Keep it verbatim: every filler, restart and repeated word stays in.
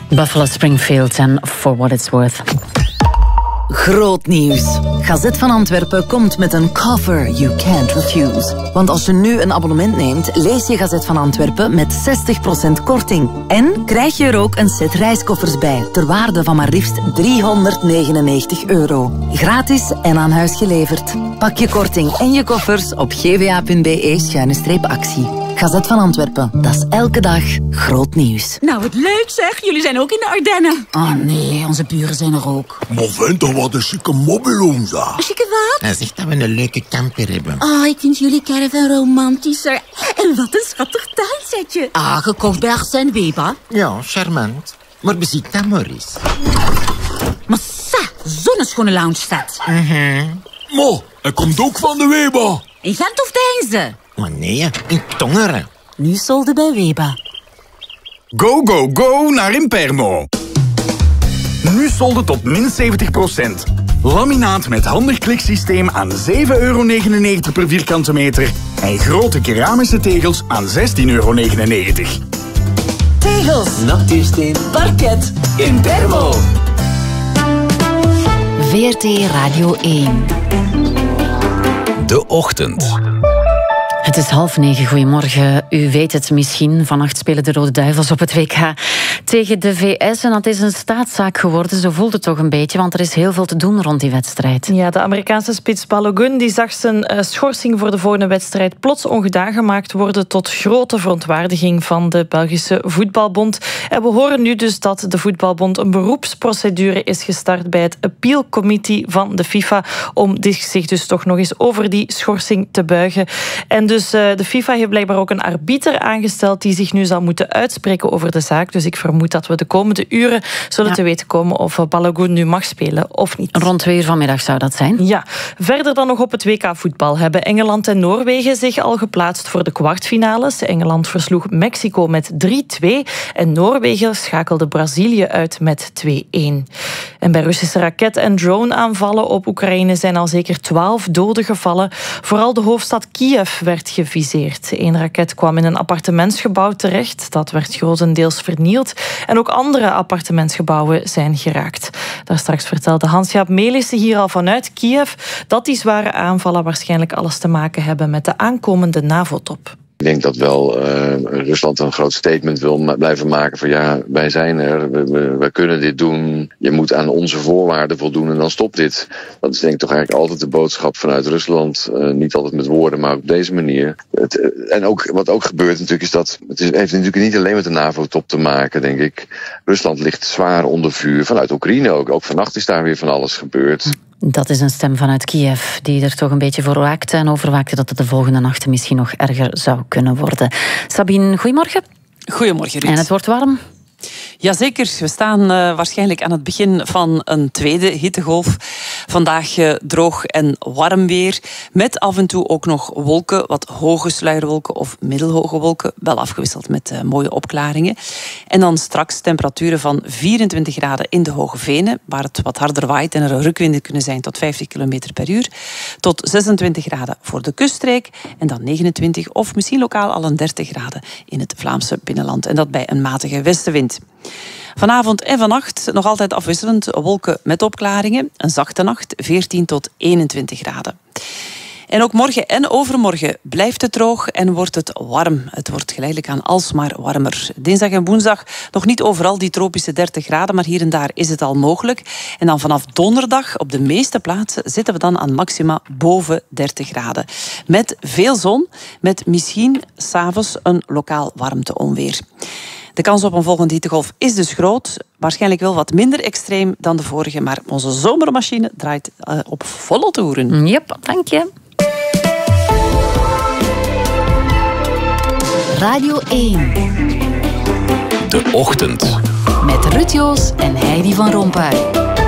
Buffalo Springfield en For What It's Worth. Groot nieuws. Gazet van Antwerpen komt met een cover you can't refuse. Want als je nu een abonnement neemt, lees je Gazet van Antwerpen met zestig procent korting. En krijg je er ook een set reiskoffers bij, ter waarde van maar liefst driehonderdnegenennegentig euro. Gratis en aan huis geleverd. Pak je korting en je koffers op gva.be schuine streep actie. Gazet van Antwerpen, dat is elke dag groot nieuws. Nou, wat leuk zeg. Jullie zijn ook in de Ardennen. Oh nee, onze buren zijn er ook. Maar vind toch wat een chique mobilhome. Een chique wat? Hij zegt dat we een leuke camper hebben. Oh, ik vind jullie caravan romantischer. En wat een schattig tuinzetje. Ah, gekocht bij Arsène Weber. Ja, charmant. Maar beziek dat maar eens. Maar sa, zo'n schone lounge staat. Mm-hmm. Maar, hij komt ook van de Weber. In Gent of Deinze? Maar nee, in Tongeren. Nu solde bij Weber. Go, go, go naar Impermo. Nu solde tot min zeventig procent. Laminaat met handig kliksysteem aan zeven euro negenennegentig per vierkante meter. En grote keramische tegels aan zestien euro negenennegentig. Tegels, natuursteen, parket, Impermo. V R T Radio één. De Ochtend. Het is half negen, goedemorgen. U weet het misschien, vannacht spelen de Rode Duivels op het W K tegen de V S. En dat is een staatszaak geworden, zo voelt het toch een beetje, want er is heel veel te doen rond die wedstrijd. Ja, de Amerikaanse spits Balogun die zag zijn uh, schorsing voor de volgende wedstrijd plots ongedaan gemaakt worden tot grote verontwaardiging van de Belgische Voetbalbond. En we horen nu dus dat de Voetbalbond een beroepsprocedure is gestart bij het Appeal Committee van de FIFA om zich dus toch nog eens over die schorsing te buigen. En dus uh, de FIFA heeft blijkbaar ook een arbiter aangesteld die zich nu zal moeten uitspreken over de zaak. Dus ik vermoed dat we de komende uren zullen ja. te weten komen of Balogun nu mag spelen of niet. Rond twee uur vanmiddag zou dat zijn. Ja. Verder dan nog op het W K voetbal hebben Engeland en Noorwegen zich al geplaatst voor de kwartfinales. Engeland versloeg Mexico met drie twee en Noorwegen schakelde Brazilië uit met twee-een. En bij Russische raket- en drone-aanvallen op Oekraïne zijn al zeker twaalf doden gevallen. Vooral de hoofdstad Kiev werd geviseerd. Eén raket kwam in een appartementsgebouw terecht. Dat werd grotendeels vernield. En ook andere appartementsgebouwen zijn geraakt. Daar straks vertelde Hans-Jaap Melissen hier al vanuit Kiev dat die zware aanvallen waarschijnlijk alles te maken hebben met de aankomende NAVO-top. Ik denk dat wel uh, Rusland een groot statement wil ma- blijven maken van ja, wij zijn er, we, we, we kunnen dit doen. Je moet aan onze voorwaarden voldoen en dan stopt dit. Dat is denk ik toch eigenlijk altijd de boodschap vanuit Rusland. Uh, niet altijd met woorden, maar op deze manier. Het, uh, en ook wat ook gebeurt natuurlijk is dat het is, heeft natuurlijk niet alleen met de NAVO-top te maken, denk ik. Rusland ligt zwaar onder vuur vanuit Oekraïne ook. Ook vannacht is daar weer van alles gebeurd. Dat is een stem vanuit Kiev die er toch een beetje voor waakte en overwaakte dat het de volgende nachten misschien nog erger zou kunnen worden. Sabine, goedemorgen. Goedemorgen, Ruud. En het wordt warm? Jazeker, we staan uh, waarschijnlijk aan het begin van een tweede hittegolf. Vandaag uh, droog en warm weer, met af en toe ook nog wolken, wat hoge sluierwolken of middelhoge wolken, wel afgewisseld met uh, mooie opklaringen. En dan straks temperaturen van vierentwintig graden in de Hoge Venen, waar het wat harder waait en er rukwinden kunnen zijn tot vijftig kilometer per uur, tot zesentwintig graden voor de kuststreek en dan negenentwintig of misschien lokaal al een dertig graden in het Vlaamse binnenland. En dat bij een matige westenwind. Vanavond en vannacht nog altijd afwisselend wolken met opklaringen. Een zachte nacht, veertien tot eenentwintig graden. En ook morgen en overmorgen blijft het droog en wordt het warm. Het wordt geleidelijk aan alsmaar warmer. Dinsdag en woensdag nog niet overal die tropische dertig graden, maar hier en daar is het al mogelijk. En dan vanaf donderdag op de meeste plaatsen zitten we dan aan maxima boven dertig graden. Met veel zon, met misschien 's avonds een lokaal warmteonweer. De kans op een volgende hittegolf is dus groot. Waarschijnlijk wel wat minder extreem dan de vorige, maar onze zomermachine draait uh, op volle toeren. Yep, dank je. Radio één. De Ochtend. Met Ruud Joos en Heidi van Rompuy.